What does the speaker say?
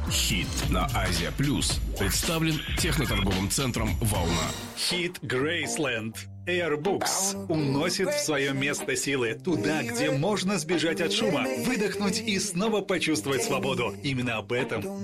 Хит на Азия Плюс представлен техноторговым центром «Волна». Хит Graceland. Airbooks уносит в свое место силы туда, где можно сбежать от шума, выдохнуть и снова почувствовать свободу. Именно об этом